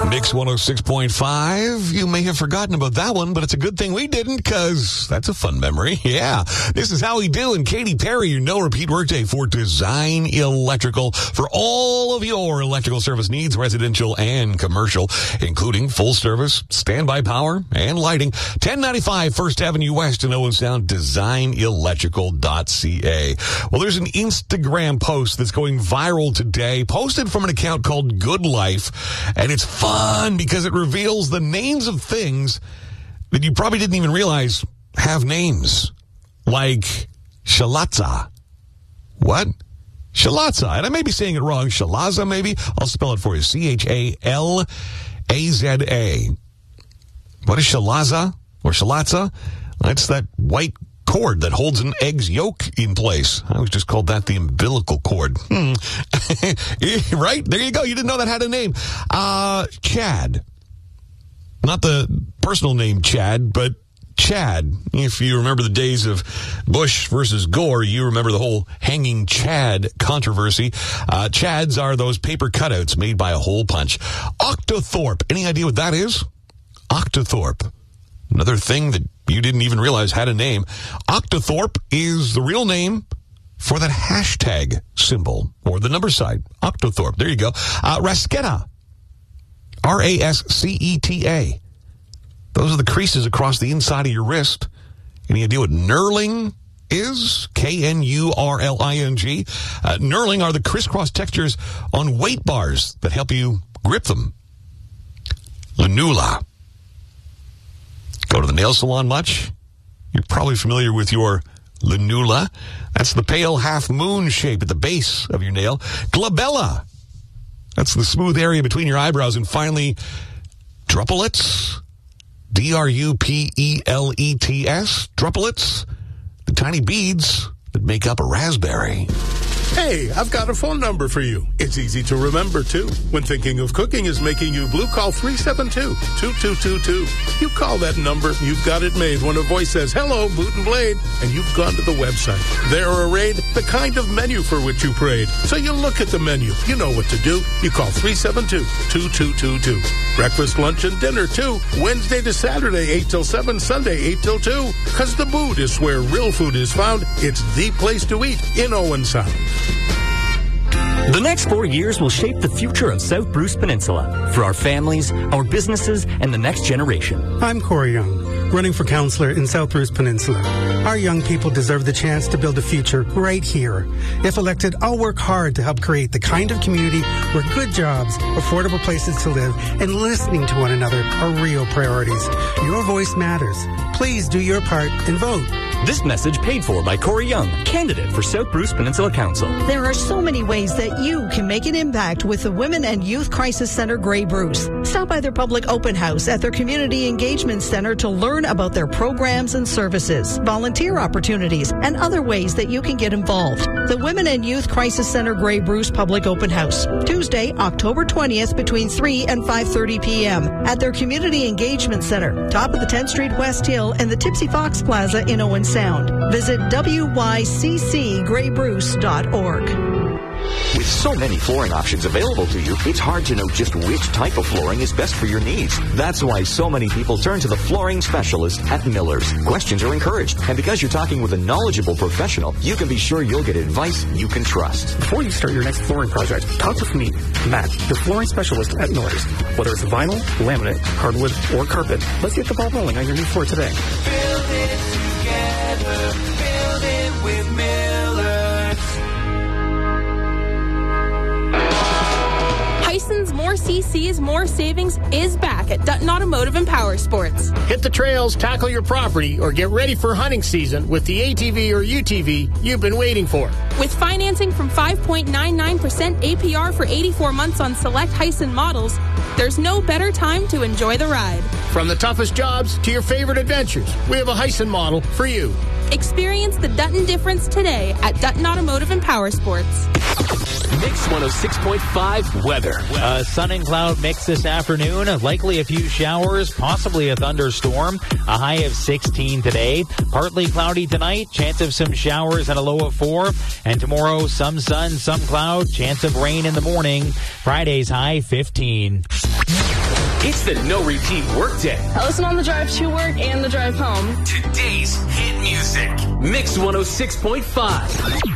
Mix 106.5. You may have forgotten about that one, but it's a good thing we didn't, because that's a fun memory. Yeah. This is How We Do, and Katy Perry, your no-repeat workday for Design Electrical. For all of your electrical service needs, residential and commercial, including full service, standby power, and lighting. 1095 First Avenue West in Owen Sound, designelectrical.ca. Well, there's an Instagram post that's going viral today, posted from an account called Good Life, and it's fun because it reveals the names of things that you probably didn't even realize have names. Like Shalaza. What? Shalaza. And I may be saying it wrong. Shalaza, maybe? I'll spell it for you. Chalaza. What is Shalaza? Or Shalaza? That's that white cord that holds an egg's yolk in place. I was just called that the umbilical cord. Right? There you go. You didn't know that had a name. Chad. Not the personal name Chad, but Chad. If you remember the days of Bush versus Gore, you remember the whole hanging Chad controversy. Chads are those paper cutouts made by a hole punch. Octothorpe. Any idea what that is? Octothorpe. Another thing that you didn't even realize had a name. Octothorpe is the real name for that hashtag symbol, or the number sign. Octothorpe. There you go. Rascetta. Rasceta. Those are the creases across the inside of your wrist. Any idea what knurling is? Knurling. Knurling are the crisscross textures on weight bars that help you grip them. Lanula. Go to the nail salon much? You're probably familiar with your lanula. That's the pale half moon shape at the base of your nail. Glabella. That's the smooth area between your eyebrows. And finally, druplets. Drupelets. Druplets. The tiny beads that make up a raspberry. Hey, I've got a phone number for you. It's easy to remember, too. When thinking of cooking is making you blue, call 372-2222. You call that number, you've got it made when a voice says, "Hello, Boot and Blade," and you've gone to the website. There arrayed the kind of menu for which you prayed. So you look at the menu. You know what to do. You call 372-2222. Breakfast, lunch, and dinner, too. Wednesday to Saturday, 8 till 7, Sunday, 8 till 2. Because the Boot is where real food is found. It's the place to eat in Owen Sound. The next 4 years will shape the future of South Bruce Peninsula for our families, our businesses, and the next generation. I'm Corey Young, running for councillor in South Bruce Peninsula. Our young people deserve the chance to build a future right here. If elected, I'll work hard to help create the kind of community where good jobs, affordable places to live, and listening to one another are real priorities. Your voice matters. Please do your part and vote. This message paid for by Corey Young, candidate for South Bruce Peninsula Council. There are so many ways that you can make an impact with the Women and Youth Crisis Center Grey Bruce. Stop by their public open house at their Community Engagement Center to learn about their programs and services, volunteer opportunities, and other ways that you can get involved. The Women and Youth Crisis Center Grey Bruce Public Open House, Tuesday, October 20th between 3 and 5:30 p.m. at their Community Engagement Center, top of the 10th Street West Hill and the Tipsy Fox Plaza in Owen Sound. Visit wyccgraybruce.org. With so many flooring options available to you, it's hard to know just which type of flooring is best for your needs. That's why so many people turn to the flooring specialist at Miller's. Questions are encouraged, and because you're talking with a knowledgeable professional, you can be sure you'll get advice you can trust. Before you start your next flooring project, talk with me, Matt, your flooring specialist at Miller's. Whether it's vinyl, laminate, hardwood, or carpet, let's get the ball rolling on your new floor today. Build it together. Build it with Miller's. Tyson's More CCs, More Savings is back at Dutton Automotive and Power Sports. Hit the trails, tackle your property, or get ready for hunting season with the ATV or UTV you've been waiting for. With financing from 5.99% APR for 84 months on select Hyson models, there's no better time to enjoy the ride. From the toughest jobs to your favorite adventures, we have a Hyson model for you. Experience the Dutton difference today at Dutton Automotive and Power Sports. Mix 106.5 weather. Sun and cloud mix this afternoon. Likely a few showers, possibly a thunderstorm. A high of 16 today. Partly cloudy tonight. Chance of some showers and a low of 4. And tomorrow, some sun, some cloud. Chance of rain in the morning. Friday's high 15. It's the no repeat workday. I listen on the drive to work and the drive home. Today's hit music. Mix 106.5.